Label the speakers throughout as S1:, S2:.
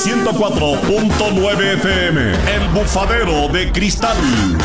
S1: 104.9 FM, El Bufadero de Cristal.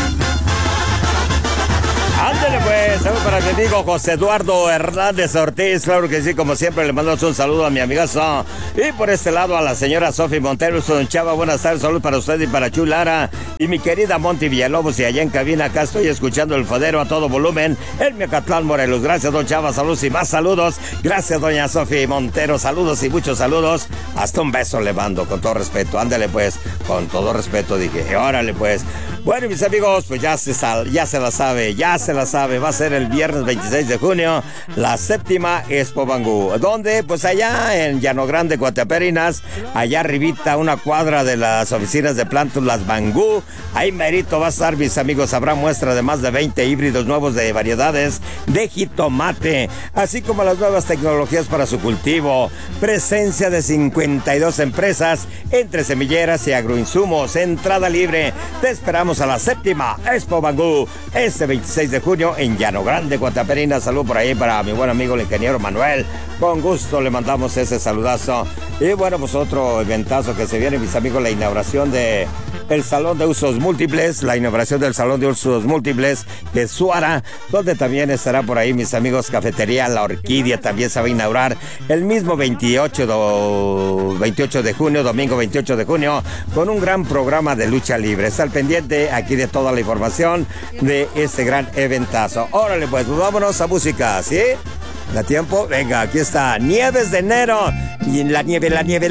S2: Ándale pues, saludos para mi amigo José Eduardo Hernández Ortiz, claro que sí, como siempre le mandamos un saludo a mi amigazo. Y por este lado a la señora Sofi Montero, don Chava, buenas tardes, saludos para usted y para Chulara. Y mi querida Monty Villalobos, y allá en cabina, acá estoy escuchando el Fadero a todo volumen, el Miacatlán, Morelos. Gracias, don Chava, saludos y más saludos. Gracias, doña Sofi Montero, saludos y muchos saludos. Hasta un beso le mando, con todo respeto. Ándale pues, con todo respeto dije, órale pues. Bueno, mis amigos, pues ya se la sabe, va a ser el viernes 26 de junio, la séptima Expo Bangú. ¿Dónde? Pues allá en Llano Grande, Coateperinas, allá arribita, una cuadra de las oficinas de Plántulas Bangú. Ahí merito va a estar, mis amigos, habrá muestra de más de 20 híbridos nuevos de variedades de jitomate, así como las nuevas tecnologías para su cultivo. Presencia de 52 empresas, entre semilleras y agroinsumos, entrada libre. Te esperamos a la séptima Expo Bangú, este 26 de junio en Llano Grande, Coateperinas. Salud por ahí para mi buen amigo el ingeniero Manuel. Con gusto le mandamos ese saludazo. Y bueno, pues otro eventazo que se viene, mis amigos, la inauguración de el Salón de Usos Múltiples, la inauguración del Salón de Usos Múltiples de Suara, donde también estará por ahí, mis amigos, Cafetería La Orquídea, también se va a inaugurar el mismo 28 de junio, domingo 28 de junio, con un gran programa de lucha libre. Está al pendiente aquí de toda la información de este gran eventazo. Órale pues vámonos a música, ¿sí? ¿Da tiempo? Venga, aquí está Nieves de enero. Y la nieve de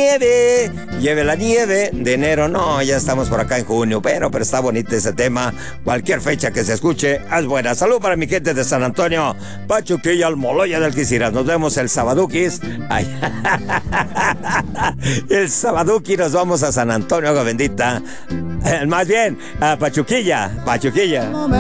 S2: enero. No, ya estamos por acá en junio, pero está bonito ese tema. Cualquier fecha que se escuche es buena. Salud para mi gente de San Antonio, Pachuquilla, Almoloya del Algeciras. Nos vemos el Sabaduquis. Ay. El Sabaduquis, nos vamos a San Antonio, agua bendita. Más bien, a Pachuquilla.